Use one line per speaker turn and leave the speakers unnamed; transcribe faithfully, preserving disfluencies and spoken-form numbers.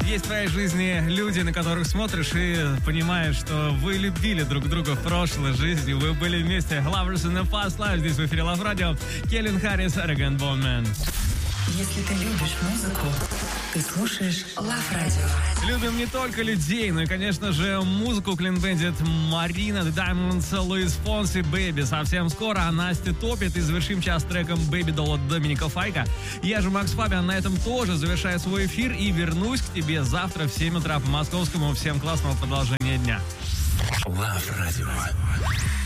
есть в твоей жизни люди, на которых смотришь и понимаешь, что вы любили друг друга в прошлой жизни, вы были вместе. Lovers in the Past Life, здесь в эфире Love Radio. Кельвин Харрис, Arrogant Bone Man.
Если ты любишь музыку, ты слушаешь Love Radio.
Любим не только людей, но и, конечно же, музыку. Clean Bandit, Марина, The Diamonds, Луис Фонси, Baby. Совсем скоро, а Настя топит. И завершим час треком Baby Doll от Доминика Файка. Я же Макс Фабиан, на этом тоже завершаю свой эфир и вернусь к тебе завтра в семь утра по московскому. Всем классного продолжения дня.
Love Radio.